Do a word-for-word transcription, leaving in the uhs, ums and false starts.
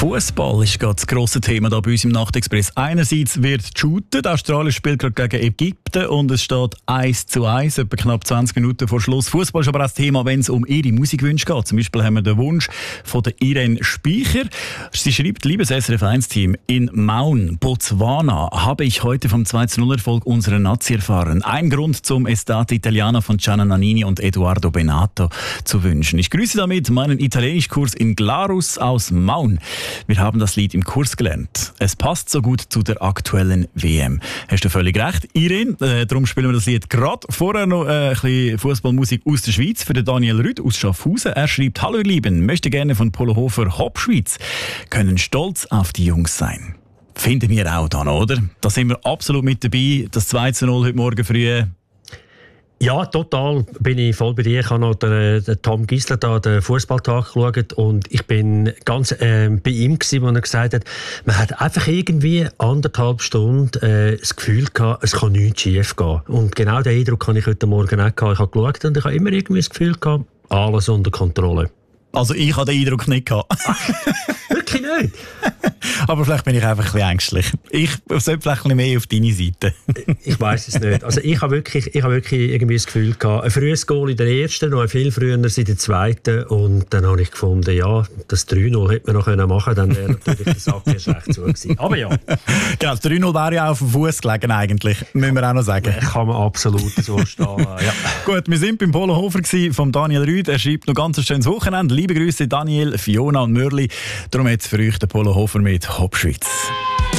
Fußball ist gerade das grosse Thema hier bei uns im Nachtexpress. Einerseits wird geshootet, Australien spielt gerade gegen Ägypten und es steht eins zu eins, etwa knapp zwanzig Minuten vor Schluss. Fußball ist aber auch das Thema, wenn es um ihre Musikwünsche geht. Zum Beispiel haben wir den Wunsch von der Irene Speicher. Sie schreibt: Liebes S R F eins Team, in Maun, Botswana, habe ich heute vom zwei zu null Erfolg unserer Nazi erfahren. Ein Grund zum Estate Italiana von Gianna Nannini und Eduardo Benato zu wünschen. Ich grüße damit meinen Italienischkurs in Glarus aus Maun. Wir haben das Lied im Kurs gelernt. Es passt so gut zu der aktuellen W M. Hast du völlig recht, Irene. Äh, darum spielen wir das Lied gerade. Vorher noch äh, ein bisschen Fußballmusik aus der Schweiz für den Daniel Rüd aus Schaffhausen. Er schreibt: Hallo ihr Lieben, möchte gerne von Polo Hofer Hop-Schweiz. Können stolz auf die Jungs sein. Finden wir auch dann, oder? Da sind wir absolut mit dabei. Das zwei zu null heute Morgen früh. Ja, total bin ich voll bei dir. Ich habe noch den, den Tom Gisler da, den Fußballtag geschaut und ich bin ganz äh, bei ihm gewesen, wo er gesagt hat, man hat einfach irgendwie anderthalb Stunden äh, das Gefühl gehabt, es kann nichts schief gehen. Und genau den Eindruck habe ich heute Morgen auch gehabt. Ich habe geschaut und ich habe immer irgendwie das Gefühl gehabt, alles unter Kontrolle. Also ich habe den Eindruck nicht gehabt. Wirklich nicht? Aber vielleicht bin ich einfach ein bisschen ängstlich. Ich sollte vielleicht ein bisschen mehr auf deine Seite. Ich weiss es nicht. Also ich habe wirklich, ich habe wirklich irgendwie das Gefühl gehabt, ein frühes Goal in der ersten, noch ein viel früher in der zweiten. Und dann habe ich gefunden, ja, das drei null hätte man noch machen können, dann wäre natürlich der Sack erst recht zu gewesen. Aber ja. Genau, das drei null wäre ja auch auf dem Fuß gelegen eigentlich, müssen wir auch noch sagen. Kann man absolut so stehen. Ja. Gut, wir sind beim Polo Hofer von Daniel Rüd. Er schreibt noch ganz ein schönes Wochenende. Liebe Grüße Daniel, Fiona und Mörli. Darum jetzt für euch der Polo Hofer mit Hop Schweiz.